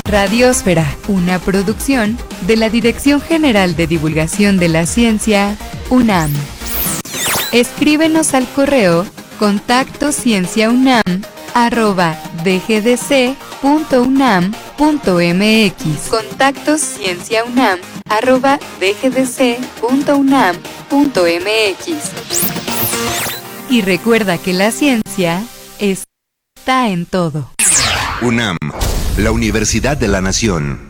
Radiosfera, una producción de la Dirección General de Divulgación de la Ciencia, UNAM. Escríbenos al correo contactoscienciaunam@dgdc.unam.mx contactoscienciaunam@dgdc.unam.mx. Y recuerda que la ciencia está en todo. UNAM, la Universidad de la Nación.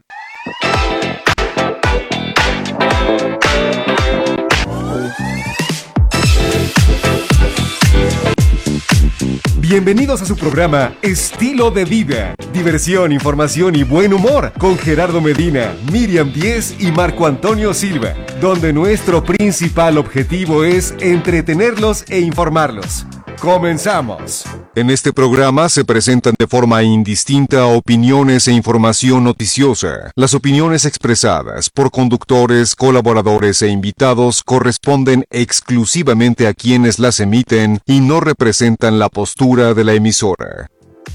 Bienvenidos a su programa Estilo de Vida, diversión, información y buen humor con Gerardo Medina, Miriam Díez y Marco Antonio Silva, donde nuestro principal objetivo es entretenerlos e informarlos. ¡Comenzamos! En este programa se presentan de forma indistinta opiniones e información noticiosa. Las opiniones expresadas por conductores, colaboradores e invitados corresponden exclusivamente a quienes las emiten y no representan la postura de la emisora.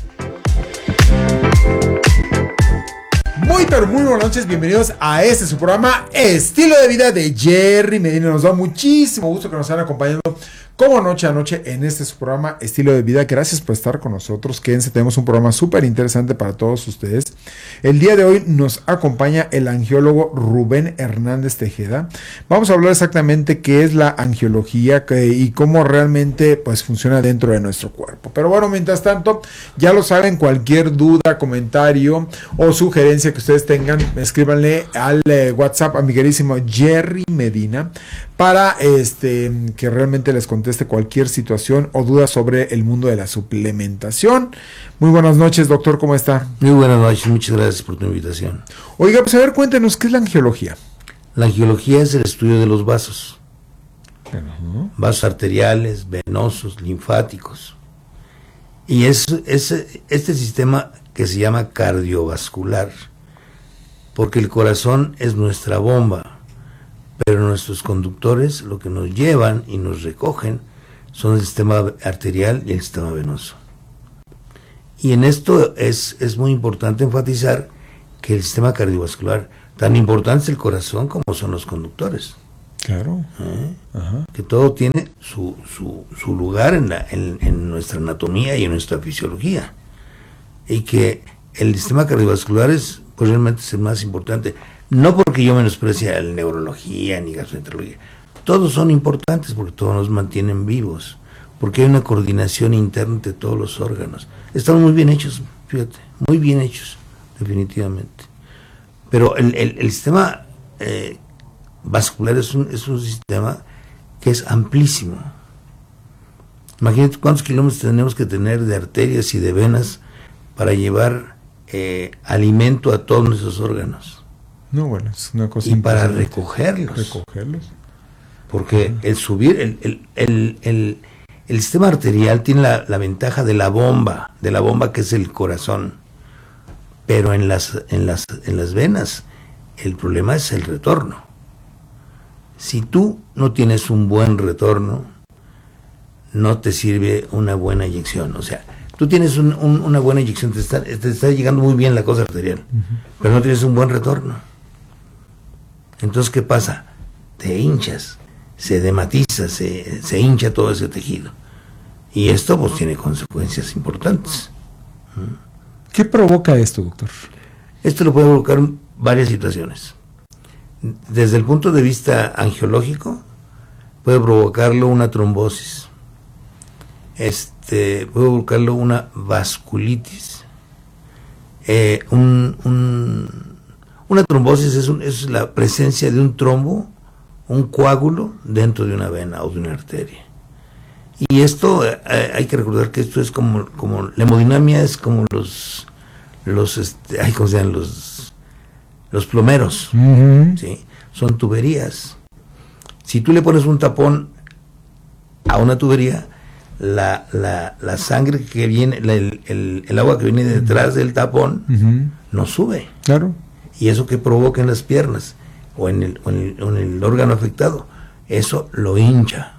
Muy buenas noches, bienvenidos a su programa Estilo de Vida de Jerry Medina. Nos da muchísimo gusto que nos estén acompañando como noche a noche en su programa Estilo de Vida. Gracias por estar con nosotros, quédense, tenemos un programa súper interesante para todos ustedes. El día de hoy nos acompaña el angiólogo Rubén Hernández Tejeda. Vamos a hablar exactamente qué es la angiología y cómo realmente pues funciona dentro de nuestro cuerpo. Pero bueno, mientras tanto, ya lo saben, cualquier duda, comentario o sugerencia que ustedes tengan, escríbanle al WhatsApp a mi queridísimo Jerry Medina para que realmente les conteste cualquier situación o duda sobre el mundo de la suplementación. Muy buenas noches, doctor, ¿cómo está? Muy buenas noches, muchas gracias por tu invitación. Oiga, pues a ver, cuéntenos, ¿qué es la angiología? La angiología es el estudio de los vasos. Vasos arteriales, venosos, linfáticos. Y es este sistema que se llama cardiovascular, porque el corazón es nuestra bomba, pero nuestros conductores, lo que nos llevan y nos recogen, son el sistema arterial y el sistema venoso. Y en esto es muy importante enfatizar que el sistema cardiovascular, tan importante es el corazón como son los conductores. Claro. Que todo tiene su lugar en nuestra anatomía y en nuestra fisiología. Y que el sistema cardiovascular es, pues realmente es el más importante. No porque yo menosprecie la neurología ni gastroenterología. Todos son importantes porque todos nos mantienen vivos. Porque hay una coordinación interna entre todos los órganos. Están muy bien hechos, fíjate, muy bien hechos, definitivamente. Pero el sistema vascular es un sistema que es amplísimo. Imagínate cuántos kilómetros tenemos que tener de arterias y de venas para llevar alimento a todos nuestros órganos. No, bueno, es una cosa y para recogerlos. Porque el subir, el sistema arterial tiene la ventaja de la bomba que es el corazón. Pero en las venas, el problema es el retorno. Si tú no tienes un buen retorno, no te sirve una buena inyección. O sea, tú tienes una buena inyección, te está llegando muy bien la cosa arterial, pero no tienes un buen retorno. Entonces, ¿qué pasa? Te hinchas, se dematiza, se hincha todo ese tejido. Y esto pues tiene consecuencias importantes. ¿Qué provoca esto, doctor? Esto lo puede provocar varias situaciones. Desde el punto de vista angiológico, puede provocarlo una trombosis. Puede provocarlo una vasculitis. Una trombosis es la presencia de un trombo, un coágulo dentro de una vena o de una arteria. Y esto, hay que recordar que esto es como la hemodinamia es como los plomeros, ¿sí? Son tuberías. Si tú le pones un tapón a una tubería, la sangre que viene, el agua que viene detrás del tapón, no sube. Claro. Y eso que provoca en las piernas o en el órgano afectado, eso lo hincha.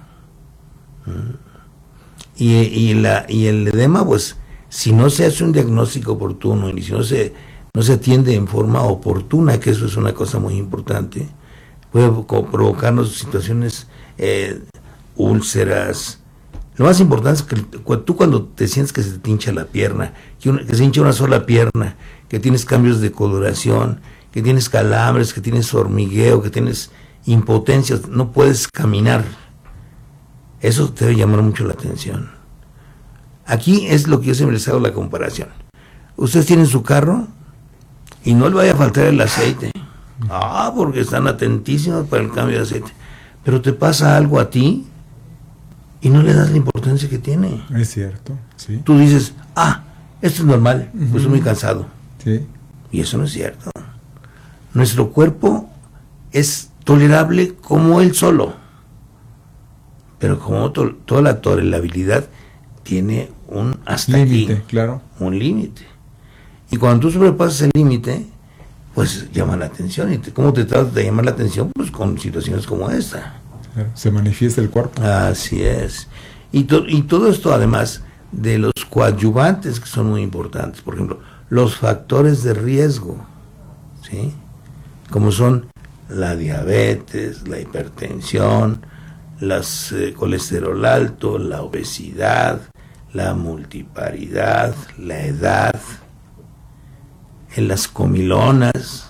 Y el edema, pues, si no se hace un diagnóstico oportuno y si no se no se atiende en forma oportuna, que eso es una cosa muy importante, puede provocarnos situaciones, úlceras. Lo más importante es que tú cuando te sientes que se te hincha la pierna, que se hincha una sola pierna, que tienes cambios de coloración, que tienes calambres, que tienes hormigueo, que tienes impotencia, no puedes caminar, eso te debe llamar mucho la atención. Aquí es lo que yo siempre les hago la comparación. Ustedes tienen su carro y no le vaya a faltar el aceite. Porque están atentísimos para el cambio de aceite. Pero te pasa algo a ti y no le das la importancia que tiene. Es cierto, sí. Tú dices, esto es normal, pues estoy muy cansado. Sí. Y eso no es cierto. Nuestro cuerpo es tolerable como él solo. Pero como toda la tolerabilidad tiene un hasta límite, aquí, claro. Un límite. Y cuando tú sobrepasas el límite, pues llama la atención. ¿Y cómo te tratas de llamar la atención? Pues con situaciones como esta. Claro, se manifiesta el cuerpo. Así es. Y todo esto además de los coadyuvantes que son muy importantes. Por ejemplo, los factores de riesgo, ¿sí? Como son la diabetes, la hipertensión, colesterol alto, la obesidad, la multiparidad, la edad, en las comilonas.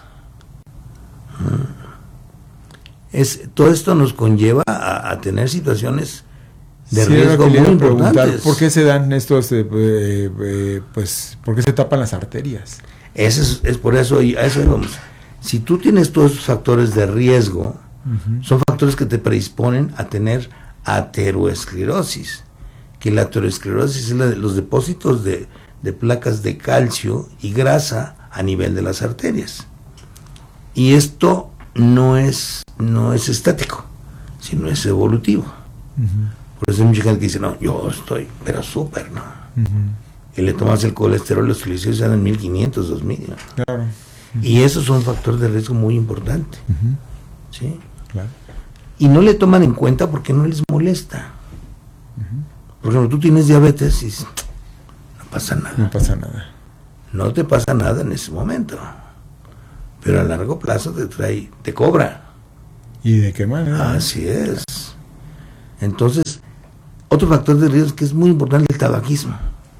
Todo esto nos conlleva a tener situaciones de riesgo muy importantes. ¿Por qué se dan estos, por qué se tapan las arterias? Es por eso, y a eso vamos. Si tú tienes todos esos factores de riesgo, son factores que te predisponen a tener ateroesclerosis, que la ateroesclerosis es los depósitos de placas de calcio y grasa a nivel de las arterias. Y esto no es estático, sino es evolutivo. Por eso hay mucha gente que dice, no, yo estoy, pero súper, ¿no? Y le tomas el colesterol, los triglicéridos están en 1500, 2000, ¿no? Claro. Y esos son factores de riesgo muy importantes. ¿Sí? Claro. Y no le toman en cuenta porque no les molesta. Por ejemplo, tú tienes diabetes y dices, no pasa nada. No pasa nada. No te pasa nada en ese momento. Pero a largo plazo te cobra. ¿Y de qué manera? Así es. Entonces, otro factor de riesgo que es muy importante es el tabaquismo.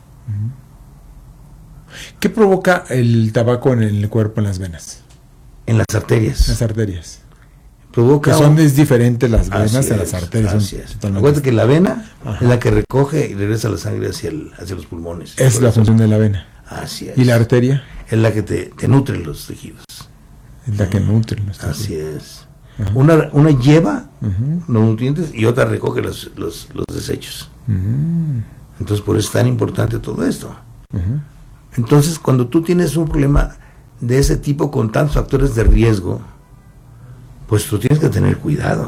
¿Qué provoca el tabaco en el cuerpo, en las venas? En las arterias. Las arterias. Provoca es diferentes las venas en las arterias. Así es. Acuérdate que la vena es la que recoge y regresa la sangre hacia los pulmones. Es la función de la vena. Así es. ¿Y la arteria? Es la que te nutre los tejidos. Es la que nutre los tejidos. Así es. Una lleva los nutrientes y otra recoge los desechos. Entonces, por eso es tan importante todo esto. Entonces, cuando tú tienes un problema de ese tipo con tantos factores de riesgo, pues tú tienes que tener cuidado.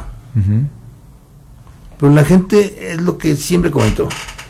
Pero la gente, es lo que siempre comento,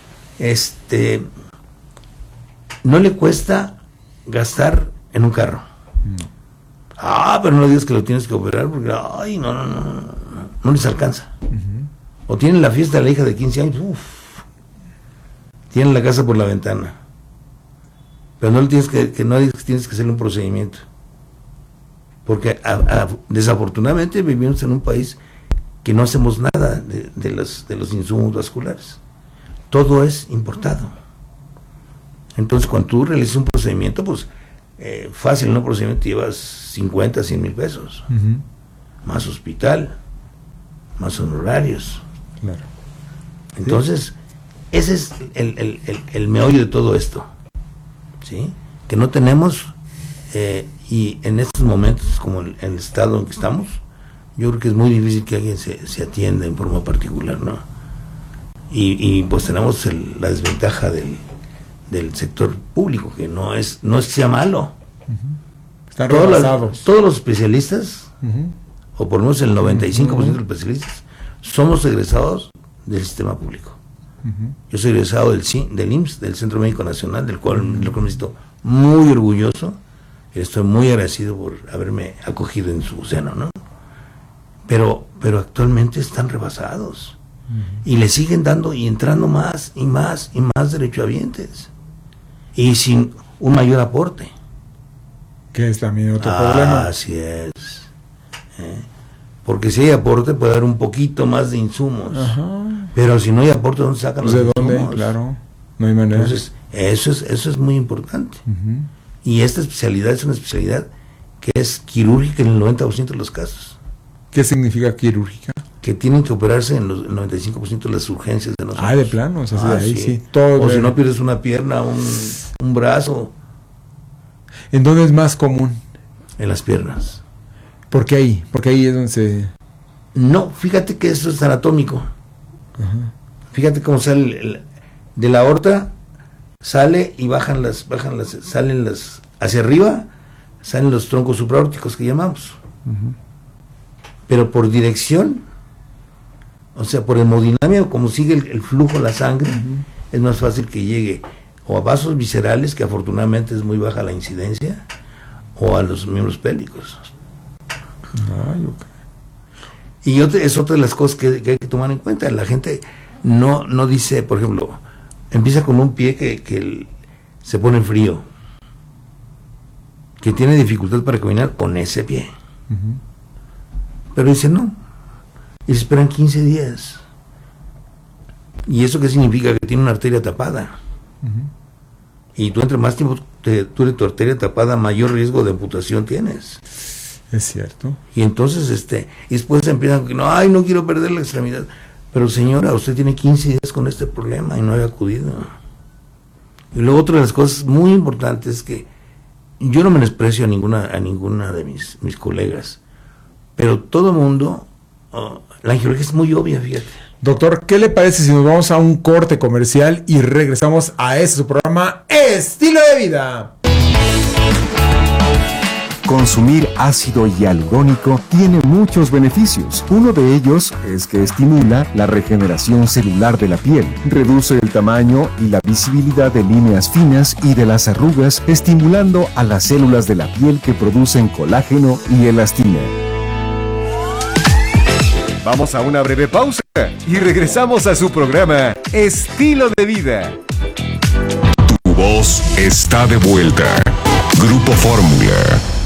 no le cuesta gastar en un carro. Pero no digas que lo tienes que operar porque no les alcanza. O tienen la fiesta de la hija de 15 años, tienen la casa por la ventana, pero no le tienes no digas que tienes que hacerle un procedimiento, porque desafortunadamente vivimos en un país que no hacemos nada de los insumos vasculares, todo es importado. Entonces cuando tú realizas un procedimiento, pues fácil, en un procedimiento llevas 50, 100 mil pesos, más hospital, más honorarios. Claro. Entonces, ese es el meollo de todo esto, ¿sí? Que no tenemos, y en estos momentos, como en el estado en que estamos, yo creo que es muy difícil que alguien se atienda en forma particular, ¿no? Y pues tenemos la desventaja del sector público, que no es que sea malo. Están rebasados. Todos los especialistas, o por lo menos el 95% de los especialistas, somos egresados del sistema público. Yo soy egresado del IMSS, del Centro Médico Nacional, del cual me siento muy orgulloso, y estoy muy agradecido por haberme acogido en su seno, ¿no? Pero actualmente están rebasados, y le siguen dando y entrando más y más y más derechohabientes, y sin un mayor aporte. Que es también otro problema. Así es. Porque si hay aporte puede haber un poquito más de insumos. Ajá. Pero si no hay aporte, ¿dónde sacan Pues los ¿de dónde? insumos? Claro, no hay manera. Entonces, eso es muy importante. Y esta especialidad es una especialidad que es quirúrgica en el 90% de los casos. ¿Qué significa quirúrgica? Que tienen que operarse en el 95% de las urgencias de nosotros. De plano, o sea, de ahí sí. O si no pierdes una pierna, un brazo. ¿En dónde es más común? En las piernas. ¿Por qué ahí? Porque ahí es donde se... No, fíjate que eso es anatómico. Fíjate cómo sale de la aorta, sale y salen las hacia arriba, salen los troncos supraórticos que llamamos. Pero por dirección, o sea, por hemodinamia, como sigue el flujo de la sangre, es más fácil que llegue o a vasos viscerales, que afortunadamente es muy baja la incidencia, o a los miembros pélvicos. Y es otra de las cosas que hay que tomar en cuenta. La gente no dice, por ejemplo, empieza con un pie que se pone frío, que tiene dificultad para caminar con ese pie. Pero dice no, y se esperan 15 días. ¿Y eso qué significa? Que tiene una arteria tapada. Y tú, entre más tiempo dure tu arteria tapada, mayor riesgo de amputación tienes. Es cierto. Y entonces, y después empiezan que no quiero perder la extremidad. Pero señora, usted tiene 15 días con este problema y no ha acudido. Y luego otra de las cosas muy importantes es que yo no menosprecio a ninguna de mis colegas, pero todo el mundo, la angiología es muy obvia, fíjate. Doctor, ¿qué le parece si nos vamos a un corte comercial y regresamos a su programa Estilo de Vida? Consumir ácido hialurónico tiene muchos beneficios. Uno de ellos es que estimula la regeneración celular de la piel, reduce el tamaño y la visibilidad de líneas finas y de las arrugas, estimulando a las células de la piel que producen colágeno y elastina. Vamos a una breve pausa y regresamos a su programa Estilo de Vida. Tu voz está de vuelta. Grupo Fórmula.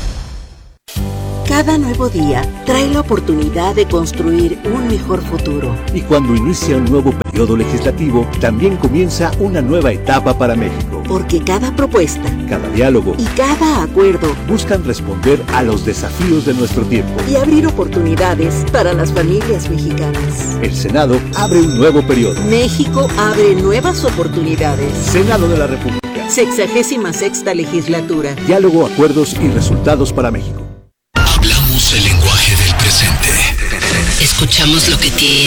Cada nuevo día trae la oportunidad de construir un mejor futuro. Y cuando inicia un nuevo periodo legislativo, también comienza una nueva etapa para México. Porque cada propuesta, cada diálogo y cada acuerdo buscan responder a los desafíos de nuestro tiempo y abrir oportunidades para las familias mexicanas. El Senado abre un nuevo periodo. México abre nuevas oportunidades. Senado de la República. 66ª legislatura. Diálogo, acuerdos y resultados para México. Hablamos el lenguaje del presente. Escuchamos lo que tienes